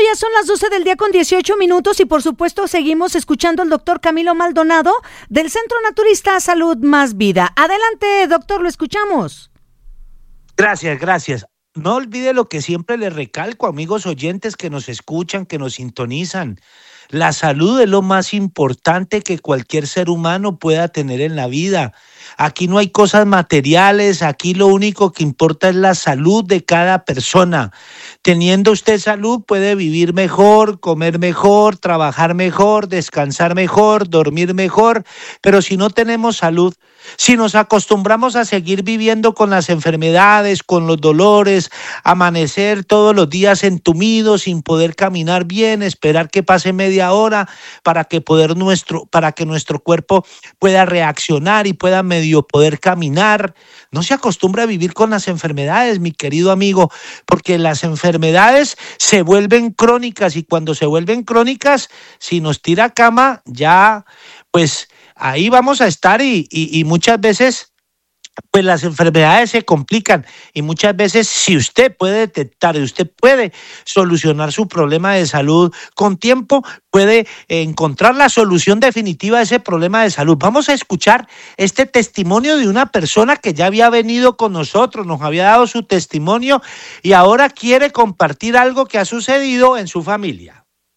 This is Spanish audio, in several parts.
días, son las 12 del día con 18 minutos y por supuesto seguimos escuchando al doctor Camilo Maldonado del Centro Naturista Salud Más Vida. Adelante, doctor, lo escuchamos. Gracias. No olvide lo que siempre le recalco, amigos oyentes que nos escuchan, que nos sintonizan. La salud es lo más importante que cualquier ser humano pueda tener en la vida. Aquí no hay cosas materiales, aquí lo único que importa es la salud de cada persona. Teniendo usted salud puede vivir mejor, comer mejor, trabajar mejor, descansar mejor, dormir mejor, pero si no tenemos salud, si nos acostumbramos a seguir viviendo con las enfermedades, con los dolores, amanecer todos los días entumidos, sin poder caminar bien, esperar que pase media hora para que nuestro cuerpo pueda reaccionar y pueda medio poder caminar. No se acostumbre a vivir con las enfermedades, mi querido amigo, porque las enfermedades se vuelven crónicas y cuando se vuelven crónicas, si nos tira a cama, ya pues ahí vamos a estar y muchas veces pues las enfermedades se complican y muchas veces si usted puede detectar y usted puede solucionar su problema de salud con tiempo, puede encontrar la solución definitiva a ese problema de salud. Vamos a escuchar este testimonio de una persona que ya había venido con nosotros, nos había dado su testimonio y ahora quiere compartir algo que ha sucedido en su familia.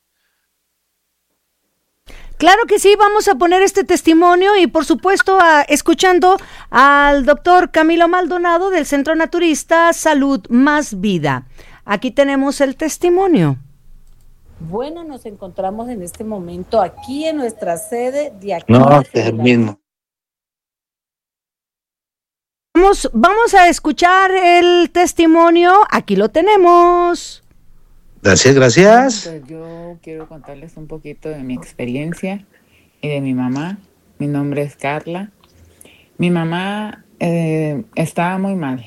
Claro que sí, vamos a poner este testimonio y por supuesto escuchando al doctor Camilo Maldonado del Centro Naturista Salud Más Vida. Aquí tenemos el testimonio. Bueno, nos encontramos en este momento aquí en nuestra sede de aquí. No, es el mismo. Vamos a escuchar el testimonio, aquí lo tenemos. Gracias. Pues yo quiero contarles un poquito de mi experiencia y de mi mamá. Mi nombre es Carla. Mi mamá estaba muy mal.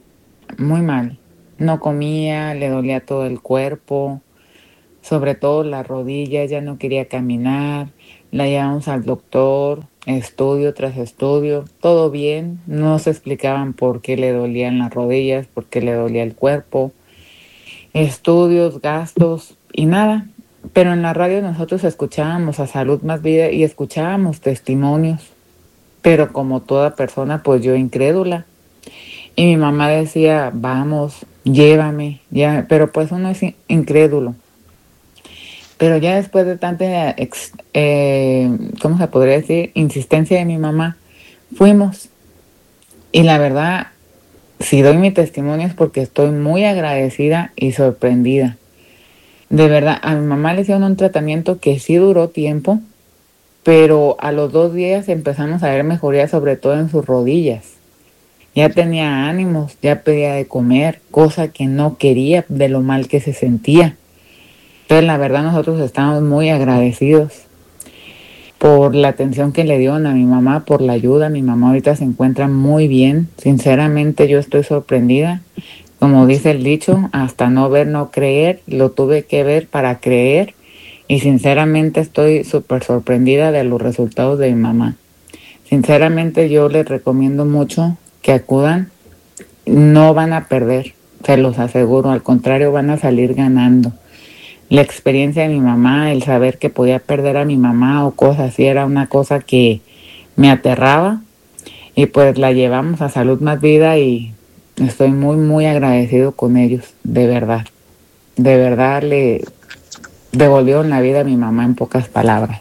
No comía, le dolía todo el cuerpo, sobre todo las rodillas, ya no quería caminar. La llevamos al doctor, estudio tras estudio, todo bien. No se explicaban por qué le dolían las rodillas, por qué le dolía el cuerpo. Estudios, gastos y nada, pero en la radio nosotros escuchábamos a Salud Más Vida y escuchábamos testimonios, pero como toda persona pues yo incrédula y mi mamá decía vamos, llévame, pero pues uno es incrédulo, pero ya después de tanta ¿cómo se podría decir? Insistencia de mi mamá, fuimos y la verdad si doy mi testimonio es porque estoy muy agradecida y sorprendida. De verdad, a mi mamá le hicieron un tratamiento que sí duró tiempo, pero a los 2 días empezamos a ver mejoría, sobre todo en sus rodillas. Ya tenía ánimos, ya pedía de comer, cosa que no quería de lo mal que se sentía. Entonces, la verdad, nosotros estamos muy agradecidos por la atención que le dieron a mi mamá, por la ayuda. Mi mamá ahorita se encuentra muy bien. Sinceramente yo estoy sorprendida. Como dice el dicho, hasta no ver, no creer. Lo tuve que ver para creer. Y sinceramente estoy súper sorprendida de los resultados de mi mamá. Sinceramente yo les recomiendo mucho que acudan. No van a perder, se los aseguro. Al contrario, van a salir ganando. La experiencia de mi mamá, el saber que podía perder a mi mamá o cosas así, era una cosa que me aterraba y pues la llevamos a Salud Más Vida y estoy muy, muy agradecido con ellos, de verdad. De verdad le devolvieron la vida a mi mamá en pocas palabras.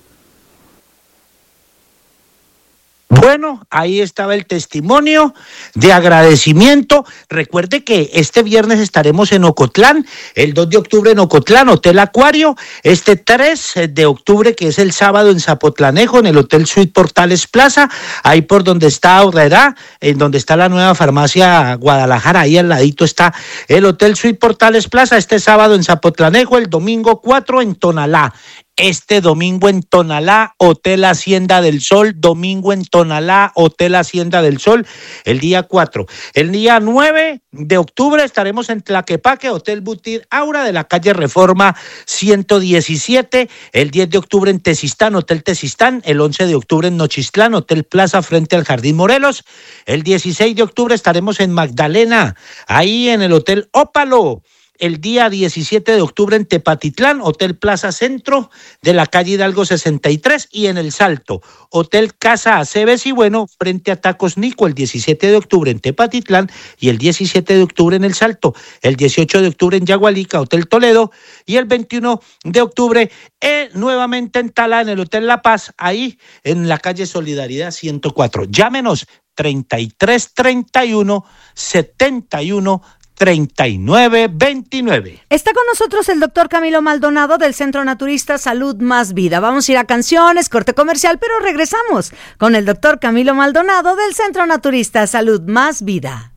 Bueno, ahí estaba el testimonio de agradecimiento. Recuerde que este viernes estaremos en Ocotlán, el 2 de octubre en Ocotlán, Hotel Acuario, este 3 de octubre, que es el sábado en Zapotlanejo, en el Hotel Suite Portales Plaza, ahí por donde está Aurrera, en donde está la nueva farmacia Guadalajara, ahí al ladito está el Hotel Suite Portales Plaza, este sábado en Zapotlanejo, el domingo 4 en Tonalá. Este domingo en Tonalá, Hotel Hacienda del Sol, domingo en Tonalá, Hotel Hacienda del Sol, el día 4. El día 9 de octubre estaremos en Tlaquepaque, Hotel Butir Aura de la calle Reforma 117. El 10 de octubre en Tezistán, Hotel Tezistán. El 11 de octubre en Nochistlán, Hotel Plaza frente al Jardín Morelos. El 16 de octubre estaremos en Magdalena, ahí en el Hotel Ópalo. el día 17 de octubre en Tepatitlán, Hotel Plaza Centro de la calle Hidalgo 63, y en El Salto, Hotel Casa Aceves y Bueno, frente a Tacos Nico, el 17 de octubre en Tepatitlán y el 17 de octubre en El Salto, el 18 de octubre en Yagualica, Hotel Toledo, y el 21 de octubre nuevamente en Tala, en el Hotel La Paz, ahí en la calle Solidaridad 104. Llámenos 3331 71 3929. Está con nosotros el doctor Camilo Maldonado del Centro Naturista Salud Más Vida. Vamos a ir a canciones, corte comercial, pero regresamos con el doctor Camilo Maldonado del Centro Naturista Salud Más Vida.